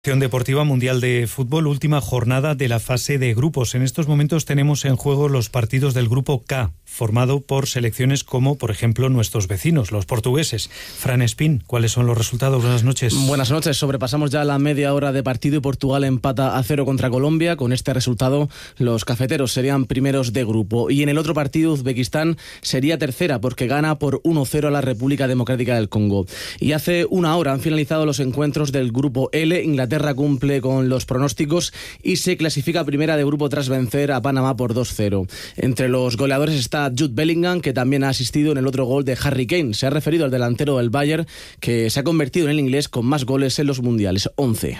Deportiva Mundial de Fútbol, última jornada de la fase de grupos. En estos momentos tenemos en juego los partidos del grupo K, formado por selecciones como, por ejemplo, nuestros vecinos, los portugueses. Fran Espín, ¿cuáles son los resultados? Buenas noches. Buenas noches. Sobrepasamos ya la media hora de partido y Portugal empata a 0 contra Colombia. Con este resultado, los cafeteros serían primeros de grupo. Y en el otro partido, Uzbekistán sería tercera porque gana por 1-0 a la República Democrática del Congo. Y hace una hora han finalizado los encuentros del grupo L. Inglaterra cumple con los pronósticos y se clasifica primera de grupo tras vencer a Panamá por 2-0. Entre los goleadores está Jude Bellingham, que también ha asistido en el otro gol de Harry Kane. Se ha referido al delantero del Bayern, que se ha convertido en el inglés con más goles en los mundiales, 11.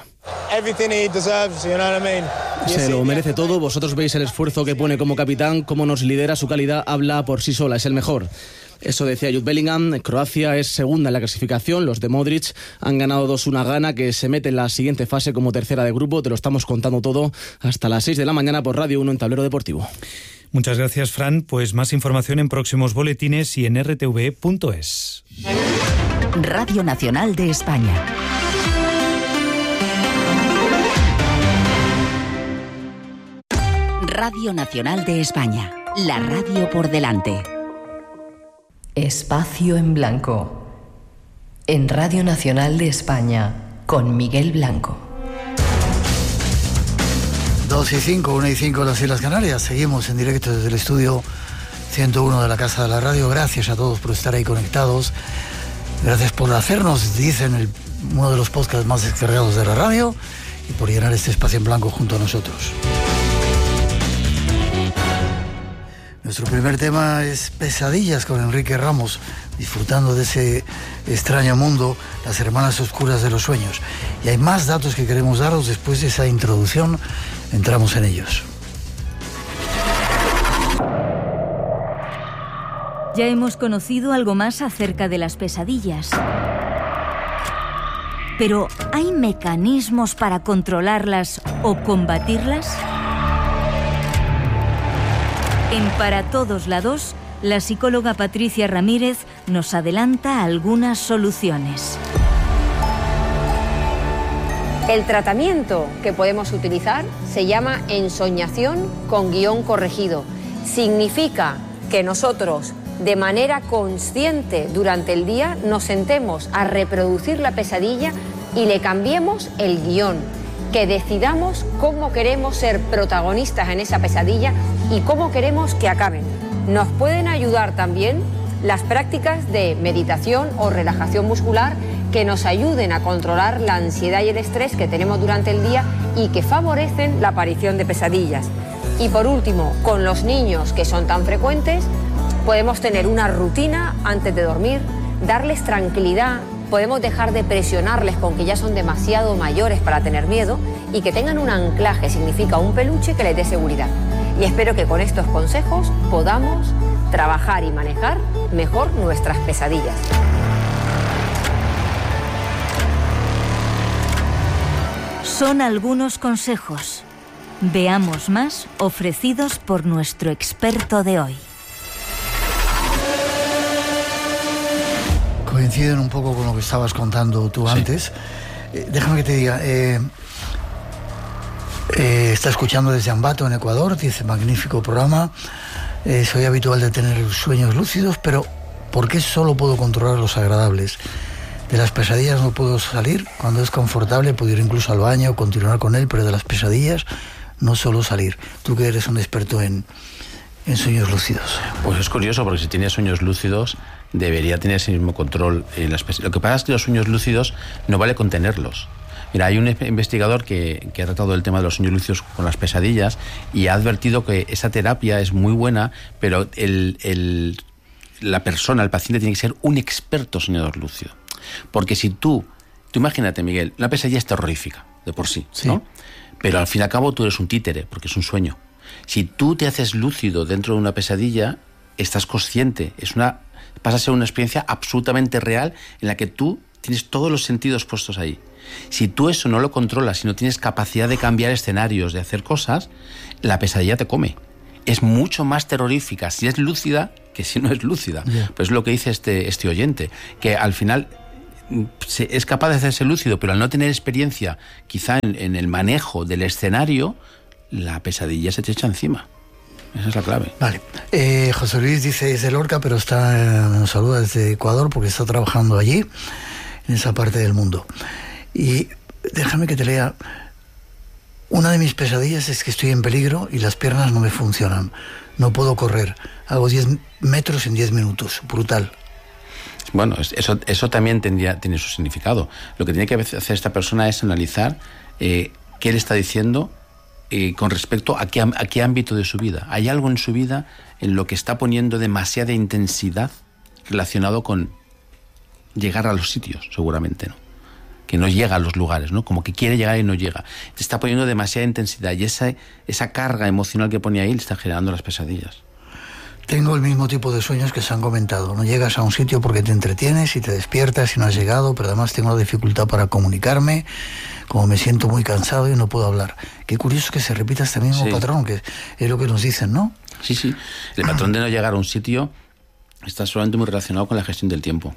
Se lo merece todo. Vosotros veis el esfuerzo que pone como capitán, cómo nos lidera, su calidad habla por sí sola, es el mejor. Eso decía Jude Bellingham. Croacia es segunda en la clasificación. Los de Modric han ganado 2-1 a Ghana, que se mete en la siguiente fase como tercera de grupo. Te lo estamos contando todo hasta las 6 de la mañana por Radio 1 en Tablero Deportivo. Muchas gracias, Fran. Pues más información en próximos boletines y en rtv.es. Radio Nacional de España. Radio Nacional de España. La radio por delante. Espacio en Blanco, en Radio Nacional de España, con Miguel Blanco. 2:05, 1:05 las Islas Canarias. Seguimos en directo desde el estudio 101 de la Casa de la Radio. Gracias a todos por estar ahí conectados. Gracias por hacernos, dicen, uno de los podcasts más descargados de la radio y por llenar este espacio en blanco junto a nosotros. Nuestro primer tema es Pesadillas con Enrique Ramos, disfrutando de ese extraño mundo, las hermanas oscuras de los sueños. Y hay más datos que queremos daros después de esa introducción. Entramos en ellos. Ya hemos conocido algo más acerca de las pesadillas. Pero, ¿hay mecanismos para controlarlas o combatirlas? En Para Todos Lados, la psicóloga Patricia Ramírez nos adelanta algunas soluciones. El tratamiento que podemos utilizar se llama ensoñación con guión corregido. Significa que nosotros, de manera consciente durante el día, nos sentemos a reproducir la pesadilla y le cambiemos el guión. Que decidamos cómo queremos ser protagonistas en esa pesadilla y cómo queremos que acaben. Nos pueden ayudar también las prácticas de meditación o relajación muscular que nos ayuden a controlar la ansiedad y el estrés que tenemos durante el día y que favorecen la aparición de pesadillas. Y por último, con los niños que son tan frecuentes, podemos tener una rutina antes de dormir, darles tranquilidad. Podemos dejar de presionarles con que ya son demasiado mayores para tener miedo y que tengan un anclaje, significa un peluche que les dé seguridad. Y espero que con estos consejos podamos trabajar y manejar mejor nuestras pesadillas. Son algunos consejos. Veamos más ofrecidos por nuestro experto de hoy. Coinciden un poco con lo que estabas contando tú antes. Déjame que te diga, está escuchando desde Ambato, en Ecuador, dice, magnífico programa, soy habitual de tener sueños lúcidos, pero ¿por qué solo puedo controlar los agradables? De las pesadillas no puedo salir, cuando es confortable puedo ir incluso al baño, continuar con él, pero de las pesadillas no solo salir. Tú que eres un experto en sueños lúcidos. Pues es curioso, porque si tienes sueños lúcidos debería tener ese mismo control en las pesadillas. Lo que pasa es que los sueños lúcidos no vale contenerlos. Mira, hay un investigador que ha tratado el tema de los sueños lúcidos con las pesadillas y ha advertido que esa terapia es muy buena, pero la persona, el paciente, tiene que ser un experto soñador lúcido. Porque si tú imagínate, Miguel, una pesadilla es terrorífica de por sí, ¿no? Pero al fin y al cabo tú eres un títere, porque es un sueño. Si tú te haces lúcido dentro de una pesadilla, estás consciente, pasa a ser una experiencia absolutamente real en la que tú tienes todos los sentidos puestos ahí. Si tú eso no lo controlas, si no tienes capacidad de cambiar escenarios, de hacer cosas, la pesadilla te come. Es mucho más terrorífica si es lúcida que si no es lúcida. Yeah. Pues es lo que dice este oyente, que al final es capaz de hacerse lúcido, pero al no tener experiencia quizá en el manejo del escenario, la pesadilla se te echa encima. Esa es la clave. Vale. José Luis dice desde Lorca, pero nos saluda desde Ecuador porque está trabajando allí, en esa parte del mundo. Y déjame que te lea. Una de mis pesadillas es que estoy en peligro y las piernas no me funcionan. No puedo correr. Hago 10 metros en 10 minutos. Brutal. Bueno, eso también tiene su significado. Lo que tiene que hacer esta persona es analizar qué le está diciendo con respecto a qué ámbito de su vida. ¿Hay algo en su vida en lo que está poniendo demasiada intensidad relacionado con llegar a los sitios, seguramente, ¿no? Que no llega a los lugares, ¿no? Como que quiere llegar y no llega. Te está poniendo demasiada intensidad y esa carga emocional que pone ahí le está generando las pesadillas. Tengo el mismo tipo de sueños que se han comentado. No llegas a un sitio porque te entretienes y te despiertas y no has llegado, pero además tengo la dificultad para comunicarme, como me siento muy cansado y no puedo hablar. Qué curioso que se repita este mismo patrón, que es lo que nos dicen, ¿no? Sí. El patrón de no llegar a un sitio está solamente muy relacionado con la gestión del tiempo.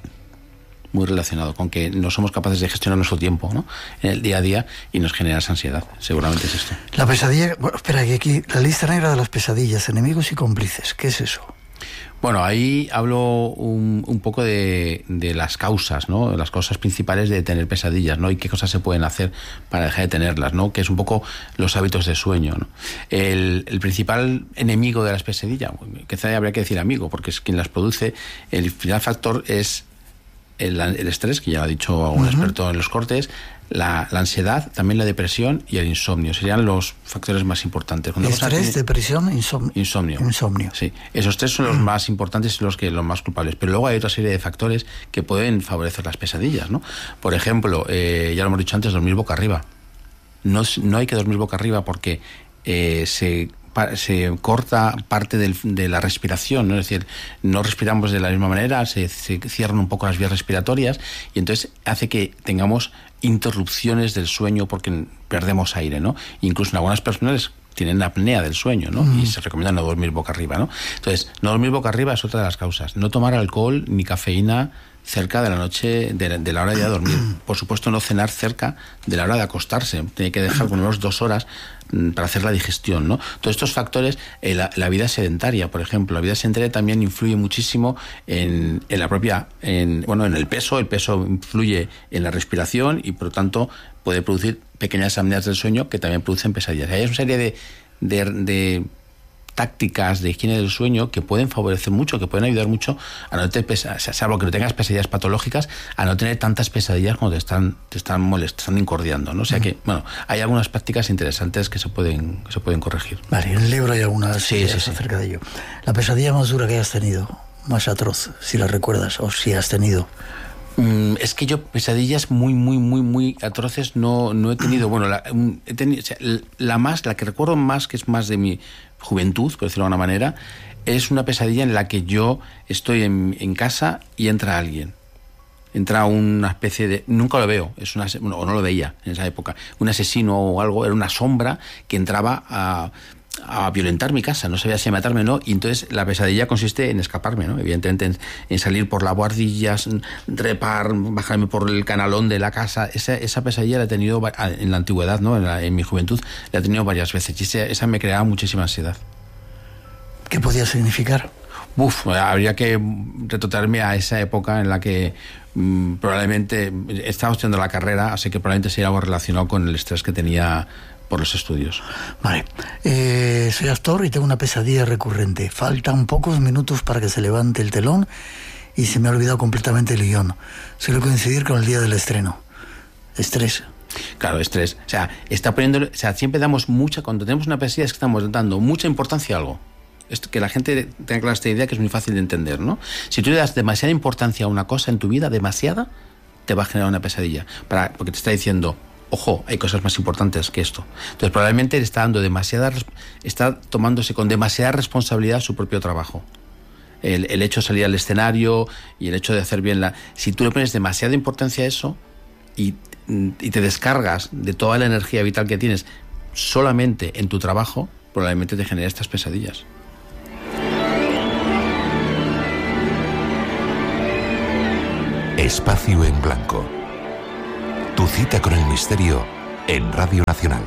Muy relacionado con que no somos capaces de gestionar nuestro tiempo, ¿no? En el día a día, y nos genera esa ansiedad. Seguramente es esto. La pesadilla... Bueno, espera, que aquí la lista negra de las pesadillas, enemigos y cómplices. ¿Qué es eso? Bueno, ahí hablo un poco de las causas, ¿no? Las causas principales de tener pesadillas, ¿no? Y qué cosas se pueden hacer para dejar de tenerlas, ¿no? Que es un poco los hábitos de sueño, ¿no? El principal enemigo de las pesadillas, quizá habría que decir amigo, porque es quien las produce. El principal factor es el estrés, que ya lo ha dicho un experto en los cortes, la ansiedad, también la depresión y el insomnio. Serían los factores más importantes. Estrés, depresión, insomnio. Sí, esos tres son los más importantes y los más culpables. Pero luego hay otra serie de factores que pueden favorecer las pesadillas, ¿no? Por ejemplo, ya lo hemos dicho antes, dormir boca arriba. No hay que dormir boca arriba porque se corta parte de la respiración, ¿no? Es decir, no respiramos de la misma manera, se cierran un poco las vías respiratorias y entonces hace que tengamos interrupciones del sueño porque perdemos aire, ¿no? Incluso en algunas personas tienen apnea del sueño, ¿no? Y se recomienda no dormir boca arriba, ¿no? Entonces, no dormir boca arriba es otra de las causas. No tomar alcohol ni cafeína cerca de la noche, de la hora de ir a dormir. Por supuesto, no cenar cerca de la hora de acostarse. Tiene que dejar por lo menos 2 horas para hacer la digestión, ¿no? Todos estos factores, la vida sedentaria, por ejemplo. La vida sedentaria también influye muchísimo en la propia... en el peso. El peso influye en la respiración y, por lo tanto, puede producir pequeñas apneas del sueño que también producen pesadillas. Hay una serie de tácticas de higiene del sueño que pueden favorecer mucho, que pueden ayudar mucho a no tener salvo que no tengas pesadillas patológicas, a no tener tantas pesadillas cuando te están molestando, incordiando, ¿no? O sea que, hay algunas prácticas interesantes que se pueden corregir. Vale, en el libro hay algunas ideas acerca de ello. La pesadilla más dura que hayas tenido, más atroz, si la recuerdas o si has tenido. Es que yo pesadillas muy atroces no he tenido. Bueno, he tenido, la que recuerdo más, que es más de mi juventud, por decirlo de alguna manera, es una pesadilla en la que yo estoy en casa y entra alguien. Entra una especie de... Nunca lo veo, o no lo veía en esa época. Un asesino o algo, era una sombra que entraba a violentar mi casa, no sabía si matarme o no, y entonces la pesadilla consiste en escaparme, ¿no? Evidentemente en salir por las buhardillas, trepar, bajarme por el canalón de la casa. Esa pesadilla la he tenido en la antigüedad, ¿no? En mi juventud la he tenido varias veces y esa me creaba muchísima ansiedad. ¿Qué podía significar? Habría que retrotraerme a esa época en la que probablemente estaba estudiando la carrera, así que probablemente sería algo relacionado con el estrés que tenía por los estudios. Vale. Soy actor y tengo una pesadilla recurrente. Faltan pocos minutos para que se levante el telón y se me ha olvidado completamente el guión. Suele coincidir con el día del estreno. Estrés. Claro, estrés. O sea, siempre damos cuando tenemos una pesadilla es que estamos dando mucha importancia a algo. Esto, que la gente tenga clara esta idea, que es muy fácil de entender, ¿no? Si tú le das demasiada importancia a una cosa en tu vida, demasiada, te va a generar una pesadilla. Porque te está diciendo, ojo, hay cosas más importantes que esto. Entonces probablemente está tomándose con demasiada responsabilidad su propio trabajo. El hecho de salir al escenario y el hecho de hacer bien si tú le pones demasiada importancia a eso y te descargas de toda la energía vital que tienes solamente en tu trabajo, probablemente te genere estas pesadillas. Espacio en Blanco. Tu cita con el misterio en Radio Nacional.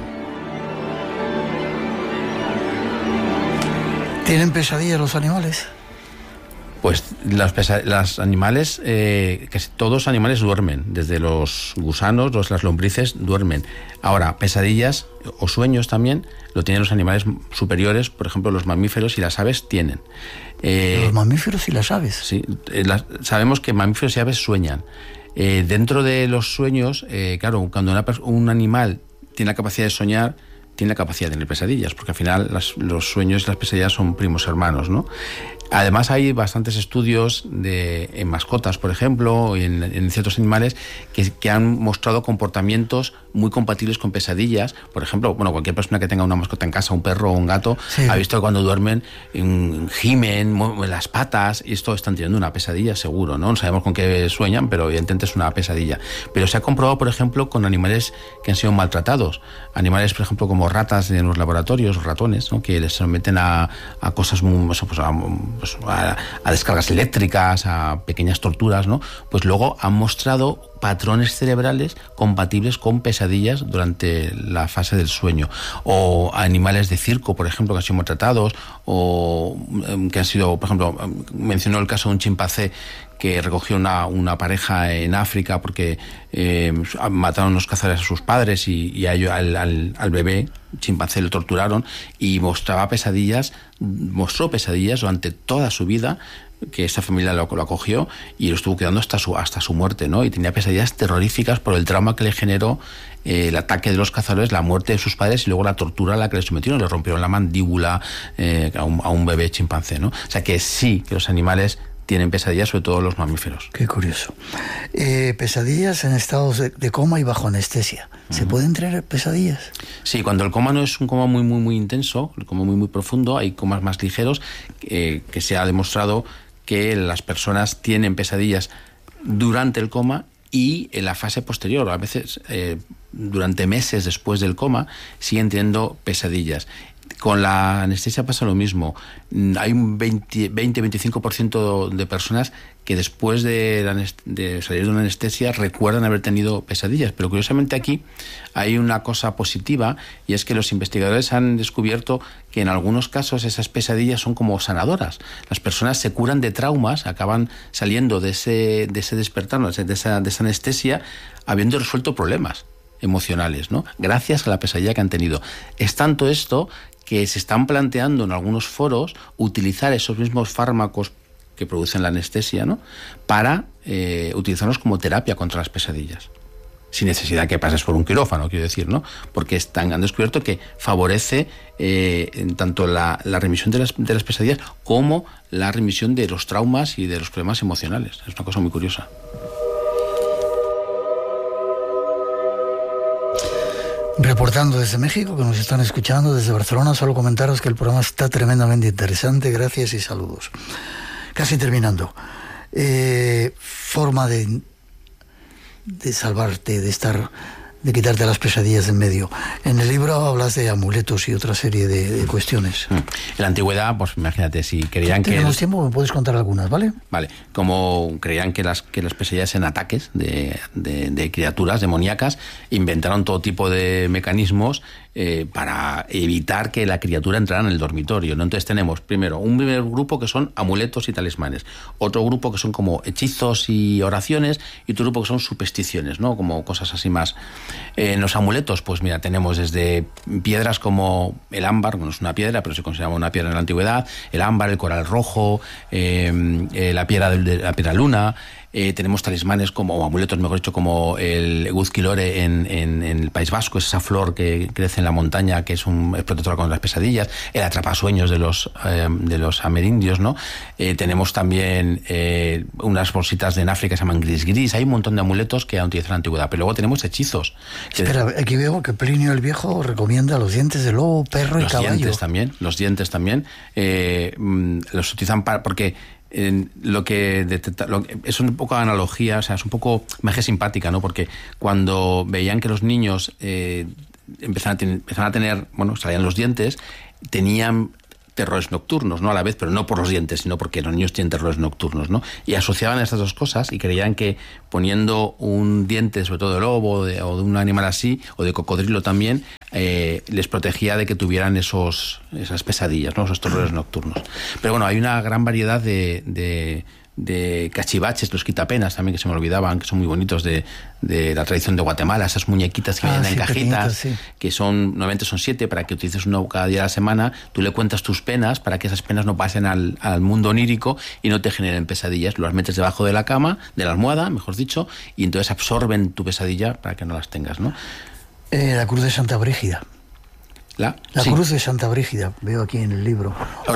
¿Tienen pesadillas los animales? Pues los animales, todos los animales duermen, desde los gusanos, las lombrices duermen. Ahora, pesadillas o sueños también lo tienen los animales superiores, por ejemplo, los mamíferos y las aves tienen. ¿Los mamíferos y las aves? Sí, sabemos que mamíferos y aves sueñan. Dentro de los sueños, claro, cuando un animal tiene la capacidad de soñar, tiene la capacidad de tener pesadillas, porque al final los sueños y las pesadillas son primos hermanos, ¿no? Además hay bastantes estudios en mascotas, por ejemplo, y en ciertos animales que han mostrado comportamientos muy compatibles con pesadillas. Por ejemplo, cualquier persona que tenga una mascota en casa, un perro o un gato, sí, ha visto que cuando duermen gimen, mueven las patas, y esto están teniendo una pesadilla seguro, ¿no? No sabemos con qué sueñan, pero evidentemente es una pesadilla. Pero se ha comprobado, por ejemplo, con animales que han sido maltratados. Animales, por ejemplo, como ratas en los laboratorios, ratones, ¿no? Que les someten a cosas muy... a descargas eléctricas, a pequeñas torturas, ¿no? Pues luego han mostrado patrones cerebrales compatibles con pesadillas durante la fase del sueño. O animales de circo, por ejemplo, que han sido maltratados, o que han sido, por ejemplo, mencionó el caso de un chimpancé que recogió una pareja en África porque mataron los cazadores a sus padres y al bebé chimpancé lo torturaron, y mostró pesadillas durante toda su vida, que esta familia lo acogió y lo estuvo cuidando hasta su muerte, ¿no? Y tenía pesadillas terroríficas por el trauma que le generó el ataque de los cazadores, la muerte de sus padres y luego la tortura a la que le sometieron, le rompieron la mandíbula a un bebé chimpancé, ¿no? O sea que sí, que los animales tienen pesadillas, sobre todo los mamíferos. Qué curioso. Pesadillas en estados de coma y bajo anestesia. ¿Se pueden tener pesadillas? Sí, cuando el coma no es un coma muy, muy, muy intenso, el coma muy, muy profundo, hay comas más ligeros, que se ha demostrado que las personas tienen pesadillas durante el coma y en la fase posterior. A veces, durante meses después del coma, siguen teniendo pesadillas. Con la anestesia pasa lo mismo. Hay un 20-25% de personas que después de salir de una anestesia recuerdan haber tenido pesadillas. Pero curiosamente aquí hay una cosa positiva, y es que los investigadores han descubierto que en algunos casos esas pesadillas son como sanadoras. Las personas se curan de traumas, acaban saliendo de ese despertar, de esa anestesia, habiendo resuelto problemas emocionales, ¿no? Gracias a la pesadilla que han tenido. Es tanto esto que se están planteando en algunos foros utilizar esos mismos fármacos que producen la anestesia, ¿no? Para utilizarlos como terapia contra las pesadillas, sin necesidad que pases por un quirófano, quiero decir, ¿no? Porque han descubierto que favorece tanto la remisión de las pesadillas como la remisión de los traumas y de los problemas emocionales. Es una cosa muy curiosa. Reportando desde México, que nos están escuchando, desde Barcelona, solo comentaros que el programa está tremendamente interesante. Gracias y saludos. Casi terminando. Forma de salvarte, de quitarte las pesadillas de en medio. En el libro hablas de amuletos y otra serie de cuestiones. En la antigüedad, pues imagínate, si creían que... Tenemos tiempo, me puedes contar algunas, ¿vale? Vale, como creían que las pesadillas eran ataques de criaturas demoníacas, inventaron todo tipo de mecanismos para evitar que la criatura entrara en el dormitorio, ¿no? Entonces tenemos primero un primer grupo que son amuletos y talismanes, otro grupo que son como hechizos y oraciones, y otro grupo que son supersticiones, ¿no? Como cosas así más. En los amuletos, pues mira, tenemos desde piedras como el ámbar, que no es una piedra, pero se consideraba una piedra en la antigüedad, el ámbar, el coral rojo, la piedra luna. Tenemos talismanes o amuletos, mejor dicho, como el Eguzquilore en el País Vasco, es esa flor que crece en la montaña, que es protectora contra las pesadillas, el atrapasueños de los amerindios, ¿no? Tenemos también unas bolsitas en África que se llaman gris. Hay un montón de amuletos que han utilizado en la antigüedad, pero luego tenemos hechizos. Espera, aquí veo que Plinio el Viejo recomienda los dientes de lobo, perro y caballo. Los dientes también los utilizan porque lo que es un poco analogía, o sea, es un poco magia simpática, ¿no? Porque cuando veían que los niños empezaban a tener, bueno, salían los dientes, tenían terrores nocturnos, ¿no? A la vez, pero no por los dientes, sino porque los niños tienen terrores nocturnos, ¿no? Y asociaban estas dos cosas y creían que poniendo un diente, sobre todo de lobo o de un animal así, o de cocodrilo también, les protegía de que tuvieran esas pesadillas, ¿no? Esos terrores nocturnos. Pero bueno, hay una gran variedad de cachivaches, los quitapenas también, que se me olvidaban, que son muy bonitos, de la tradición de Guatemala, esas muñequitas que vienen en cajitas, sí. Que normalmente son 7, para que utilices uno cada día de la semana. Tú le cuentas tus penas para que esas penas no pasen al mundo onírico y no te generen pesadillas. Las metes debajo de la cama, de la almohada, mejor dicho, y entonces absorben tu pesadilla para que no las tengas, ¿no? La cruz de Santa Brígida. La sí. cruz de Santa Brígida, veo aquí en el libro.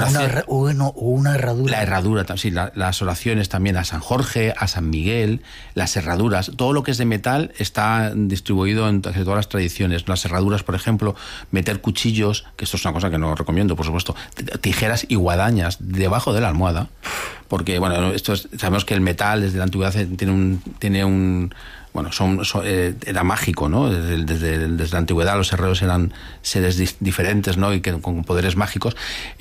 Una herradura. La herradura, sí, las oraciones también a San Jorge, a San Miguel, las herraduras, todo lo que es de metal está distribuido en casi todas las tradiciones. Las herraduras, por ejemplo, meter cuchillos, que esto es una cosa que no recomiendo, por supuesto, tijeras y guadañas debajo de la almohada, porque, bueno, sabemos que el metal desde la antigüedad tiene un bueno, era mágico, ¿no? Desde la antigüedad los herreros eran seres diferentes, ¿no? Y con poderes mágicos.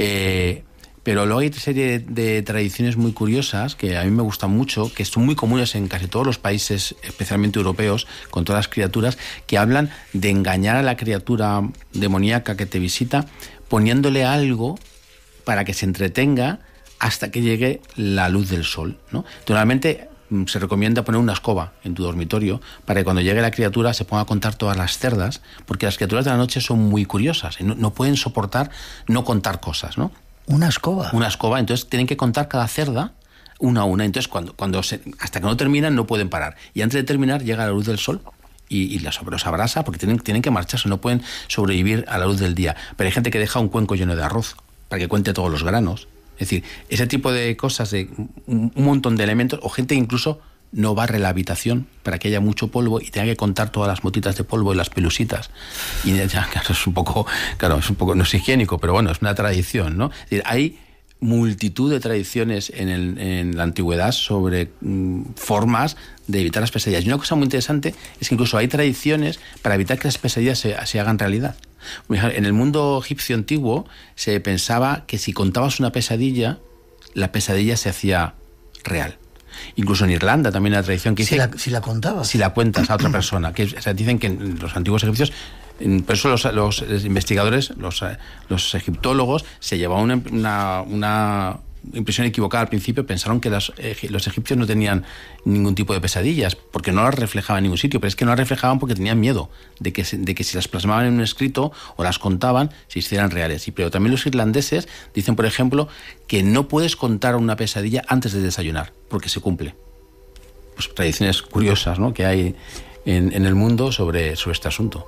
Pero luego hay una serie de tradiciones muy curiosas que a mí me gustan mucho, que son muy comunes en casi todos los países, especialmente europeos, con todas las criaturas, que hablan de engañar a la criatura demoníaca que te visita, poniéndole algo para que se entretenga hasta que llegue la luz del sol, ¿no? Normalmente se recomienda poner una escoba en tu dormitorio para que cuando llegue la criatura se ponga a contar todas las cerdas, porque las criaturas de la noche son muy curiosas y no pueden soportar no contar cosas, ¿no? ¿Una escoba? Una escoba, entonces tienen que contar cada cerda una a una, entonces hasta que no terminan no pueden parar, y antes de terminar llega la luz del sol y los abrasa, porque tienen que marcharse, no pueden sobrevivir a la luz del día. Pero hay gente que deja un cuenco lleno de arroz para que cuente todos los granos. Es decir, ese tipo de cosas, de un montón de elementos, o gente que incluso no barre la habitación para que haya mucho polvo y tenga que contar todas las motitas de polvo y las pelusitas. Y ya, claro, es un poco, no es higiénico, pero bueno, es una tradición, ¿no? Es decir, hay multitud de tradiciones en la antigüedad sobre formas de evitar las pesadillas. Y una cosa muy interesante es que incluso hay tradiciones para evitar que las pesadillas se hagan realidad. En el mundo egipcio antiguo se pensaba que si contabas una pesadilla, la pesadilla se hacía real. Incluso en Irlanda también hay una tradición que dice... Si la contabas. Si la cuentas a otra persona. Dicen que en los antiguos egipcios... Por eso los investigadores, los egiptólogos, se llevaban una impresión equivocada al principio. Pensaron que los egipcios no tenían ningún tipo de pesadillas, porque no las reflejaban en ningún sitio, pero es que no las reflejaban porque tenían miedo de que si las plasmaban en un escrito o las contaban, se hicieran reales. Pero también los irlandeses dicen, por ejemplo, que no puedes contar una pesadilla antes de desayunar, porque se cumple. Pues tradiciones curiosas, ¿no?, que hay en el mundo sobre este asunto.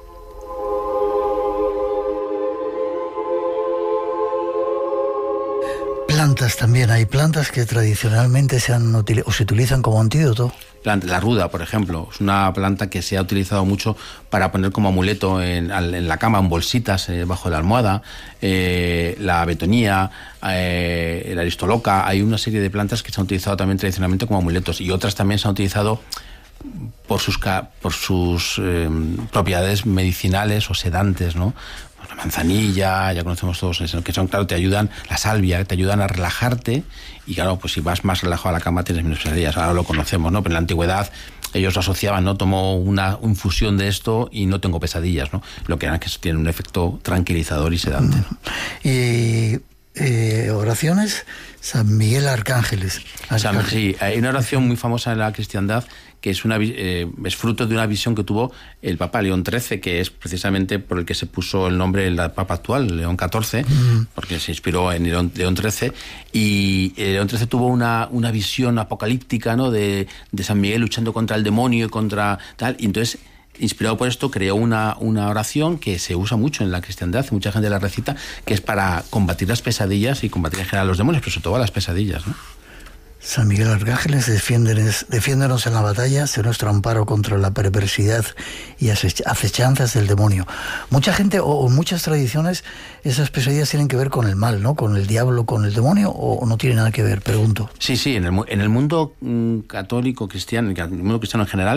Plantas también, hay plantas que tradicionalmente se utilizan como antídoto. La ruda, por ejemplo, es una planta que se ha utilizado mucho para poner como amuleto en la cama, en bolsitas bajo la almohada. La betonía, el aristoloca, hay una serie de plantas que se han utilizado también tradicionalmente como amuletos, y otras también se han utilizado por sus propiedades medicinales o sedantes, ¿no? La manzanilla, ya conocemos todos, que son, claro, te ayudan, la salvia, te ayudan a relajarte, y claro, pues si vas más relajado a la cama tienes menos pesadillas. Ahora lo conocemos, ¿no? Pero en la antigüedad ellos lo asociaban, ¿no? Tomo una infusión de esto y no tengo pesadillas, ¿no? Lo que era que tiene un efecto tranquilizador y sedante, ¿no? Y oraciones, San Miguel Arcángeles. Sí, hay una oración muy famosa en la cristiandad que es fruto de una visión que tuvo el Papa León XIII, que es precisamente por el que se puso el nombre del Papa actual, León XIV, porque se inspiró en León XIII, y León XIII tuvo una visión apocalíptica, ¿no?, de San Miguel luchando contra el demonio y contra tal, y entonces, inspirado por esto, creó una oración que se usa mucho en la cristiandad, mucha gente la recita, que es para combatir las pesadillas y combatir en general los demonios, pero sobre todo las pesadillas, ¿no? San Miguel Arcángeles, defiéndonos en la batalla, sé nuestro amparo contra la perversidad y acechanzas del demonio. Mucha gente, o muchas tradiciones, esas pesadillas tienen que ver con el mal, ¿no? Con el diablo, con el demonio, o no tiene nada que ver, pregunto. Sí, en el mundo católico cristiano, en el mundo cristiano en general,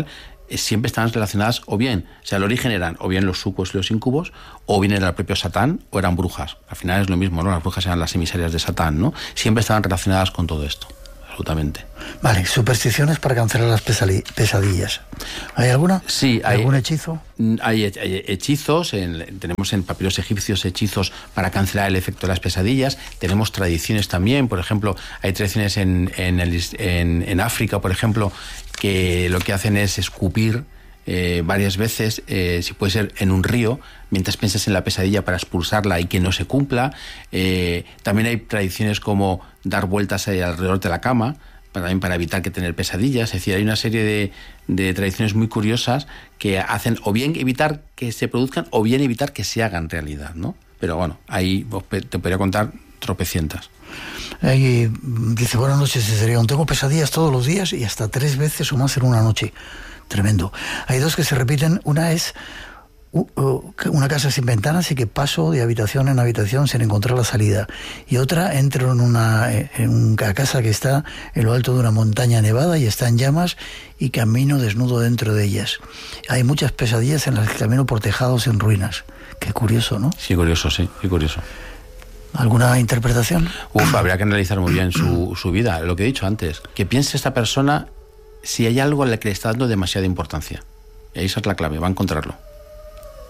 siempre estaban relacionadas, o bien, o sea, el origen eran o bien los sucubos y los incubos, o bien era el propio Satán, o eran brujas. Al final es lo mismo, ¿no? Las brujas eran las emisarias de Satán, ¿no? Siempre estaban relacionadas con todo esto, absolutamente. Vale, supersticiones para cancelar las pesadillas. ¿Hay alguna? Sí, hay. ¿Algún hechizo? Hay hechizos, tenemos en papiros egipcios hechizos para cancelar el efecto de las pesadillas. Tenemos tradiciones también, por ejemplo, hay tradiciones en África, por ejemplo, que lo que hacen es escupir varias veces, si puede ser en un río, mientras piensas en la pesadilla para expulsarla y que no se cumpla. También hay tradiciones como dar vueltas alrededor de la cama, también para evitar que tener pesadillas. Es decir, hay una serie de tradiciones muy curiosas que hacen o bien evitar que se produzcan o bien evitar que se hagan realidad, ¿no? Pero bueno, ahí te podría contar tropecientas. Dice, buenas noches, Cesarión. Tengo pesadillas todos los días y hasta 3 veces o más en una noche. Tremendo. Hay 2 que se repiten. Una es una casa sin ventanas y que paso de habitación en habitación sin encontrar la salida. Y otra, entro en una casa que está en lo alto de una montaña nevada y está en llamas y camino desnudo dentro de ellas. Hay muchas pesadillas en las que camino por tejados en ruinas. Qué curioso, ¿no? Sí, curioso, sí, qué curioso. ¿Alguna interpretación? Habría que analizar muy bien su vida. Lo que he dicho antes, que piense esta persona si hay algo a la que le está dando demasiada importancia. Y ahí esa es la clave, va a encontrarlo.